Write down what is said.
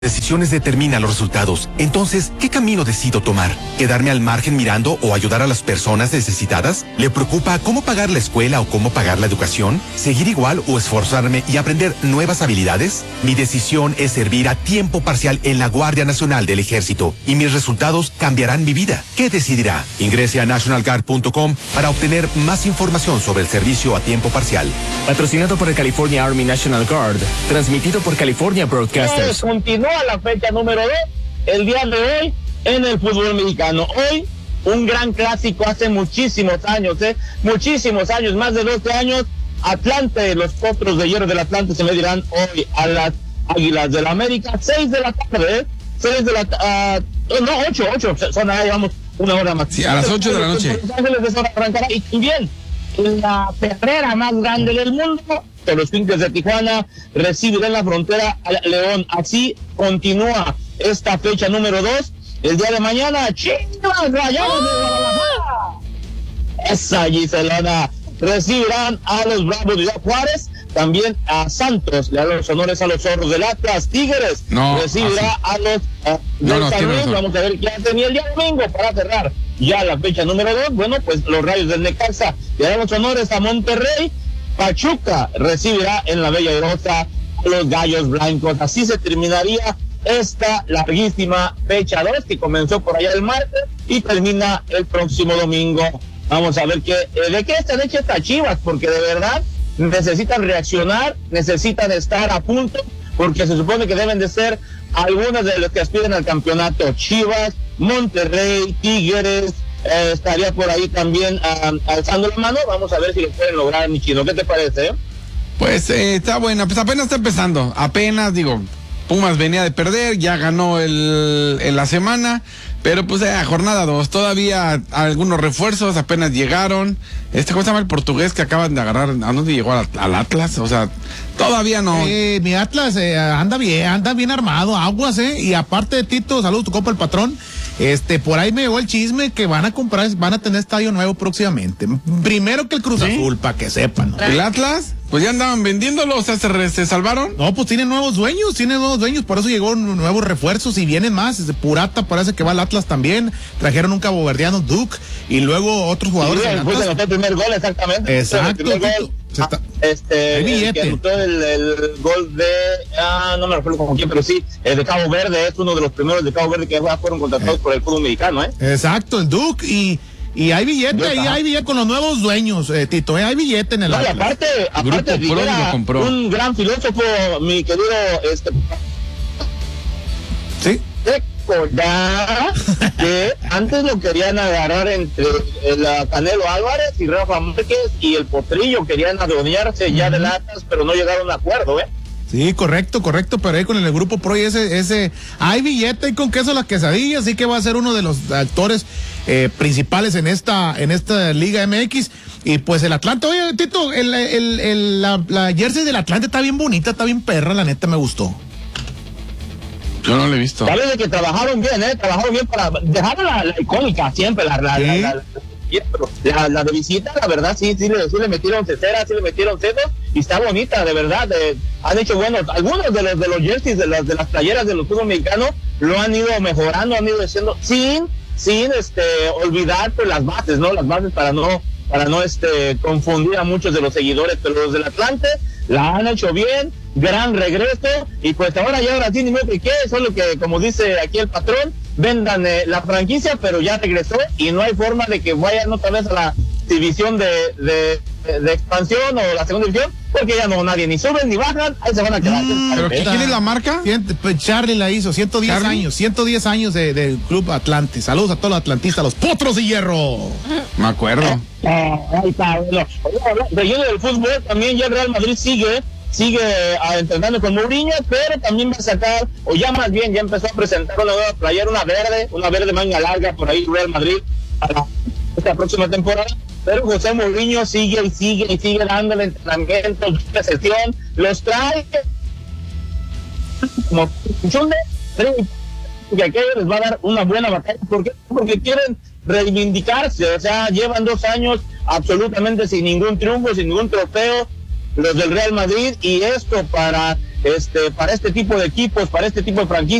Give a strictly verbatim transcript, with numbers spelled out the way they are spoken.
Decisiones determinan los resultados. Entonces, ¿qué camino decido tomar? ¿Quedarme al margen mirando o ayudar a las personas necesitadas? ¿Le preocupa cómo pagar la escuela o cómo pagar la educación? ¿Seguir igual o esforzarme y aprender nuevas habilidades? Mi decisión es servir a tiempo parcial en la Guardia Nacional del Ejército y mis resultados cambiarán mi vida. ¿Qué decidirá? Ingrese a national guard punto com para obtener más información sobre el servicio a tiempo parcial. Patrocinado por el California Army National Guard. Transmitido por California Broadcasters. Continúa la fecha número dos, el día de hoy, en el fútbol mexicano. Hoy, un gran clásico hace muchísimos años, ¿eh? Muchísimos años, más de doce años. Atlante, los Potros de Hierro del Atlante se medirán hoy a las Águilas del la América, seis de la tarde, ¿eh? seis de la uh, no, ocho, ocho, son ahí, vamos, una hora más. Sí, a las ocho de la noche. Los Ángeles de Zona arrancará, y también la perrera más grande del mundo, que los Tigres de Tijuana recibirán en la frontera a León. Así continúa esta fecha número dos. El día de mañana, Chivas Rayados de Guadalajara. Esa Giselona recibirán a los Bravos de Juárez. También a Santos le hará los honores a los Zorros del Atlas. Tigres no, recibirá así. a los uh, del no, no, San Luis. Vamos a ver qué hacen. Y el día domingo, para cerrar ya la fecha número dos, bueno, pues los Rayos del Necaxa le harán los honores a Monterrey. Pachuca recibirá en la Bella Irosa a los Gallos Blancos. Así se terminaría esta larguísima fecha dos que comenzó por allá el martes y termina el próximo domingo. Vamos a ver qué, de qué están hechas estas Chivas, porque de verdad necesitan reaccionar, necesitan estar a punto, porque se supone que deben de ser algunas de los que aspiran al campeonato. Chivas, Monterrey, Tigres, eh, estaría por ahí también uh, alzando la mano. Vamos a ver si lo pueden lograr, mi chino. ¿Qué te parece? Eh? Pues eh, está buena, pues apenas está empezando, apenas, digo, Pumas venía de perder, ya ganó el, en la semana, pero pues eh, jornada dos, todavía algunos refuerzos apenas llegaron. Este, ¿cómo se llama el portugués que acaban de agarrar? ¿A dónde llegó? ¿Al, al Atlas? O sea, todavía no. Eh, mi Atlas eh, anda bien, anda bien armado, aguas, eh, y aparte de Tito, saludos, tu compa el patrón. Este, por ahí me llegó el chisme que van a comprar, van a tener estadio nuevo próximamente. Primero que el Cruz ¿Sí? Azul, para que sepan, ¿no? ¿El Atlas? Pues ya andaban vendiéndolo, o sea, ¿se, se salvaron? No, pues tienen nuevos dueños, tienen nuevos dueños, por eso llegó nuevos refuerzos y vienen más. Purata parece que va al Atlas también. Trajeron un caboverdiano, Duke, y luego otros jugadores. Sí, después de anotar el primer gol, exactamente. Exacto. El primer gol, se está... Este, el que anotó el, el gol de, ah, no me recuerdo con quién, pero sí, el de Cabo Verde, es uno de los primeros de Cabo Verde que fueron contratados eh. por el fútbol mexicano, ¿eh? Exacto, el Duke, y Y hay billete, ahí hay billete con los nuevos dueños, eh, Tito, eh, hay billete en el no, Atlas. Y aparte, aparte lo compró. Un gran filósofo, mi querido, este... ¿Sí? Recordar que antes lo querían agarrar entre el Canelo Álvarez y Rafa Márquez, y el Potrillo querían adueñarse uh-huh. ya de latas, pero no llegaron a acuerdo, ¿eh? Sí, correcto, correcto, pero ahí con el grupo Pro y ese, ese, hay billete y con queso las quesadillas, así que va a ser uno de los actores eh, principales en esta, en esta Liga M X. Y pues el Atlante, oye, Tito, el, el, el, la, la jersey del Atlante está bien bonita, está bien perra, la neta me gustó. Yo no lo he visto. Vale, de que trabajaron bien, ¿eh? Trabajaron bien para dejar la, la icónica siempre, la, la, ¿Sí? la, la, la La, la de visita, la verdad, sí, sí, sí, sí le metieron cesteras, sí le metieron setos, y está bonita, de verdad. Eh, han hecho buenos, algunos de los de los jerseys, de las de las playeras de los fútbol mexicanos, lo han ido mejorando, han ido haciendo, sin, sin este, olvidar pues las bases, ¿no? Las bases para no, para no este, confundir a muchos de los seguidores, pero los del Atlante la han hecho bien, gran regreso, y pues ahora ya ahora sí ni me piqué, solo que, como dice aquí el patrón, vendan eh, la franquicia, pero ya regresó y no hay forma de que vayan otra vez a la división de, de, de expansión o la segunda división, porque ya no nadie ni suben ni bajan, ahí se van a quedar. Mm, ¿Pero quién es la marca? Pues Charlie la hizo, ciento diez Charlie. años, ciento diez años del de Club Atlante. Saludos a todos los atlantistas, los Potros de Hierro. Me acuerdo. Eh, ahí está, bueno. Relleno del fútbol, también ya el Real Madrid sigue sigue uh, entrenando con Mourinho, pero también va a sacar, o ya más bien, ya empezó a presentar una nueva playera, una verde, una verde manga larga, por ahí Real Madrid, para esta próxima temporada, pero José Mourinho sigue y sigue y sigue dándole entrenamiento, de sesión, los trae como chunde, que aquello les va a dar una buena batalla, ¿por qué? Porque quieren reivindicarse, o sea, llevan dos años absolutamente sin ningún triunfo, sin ningún trofeo, los del Real Madrid, y esto para este, para este tipo de equipos, para este tipo de franquicias.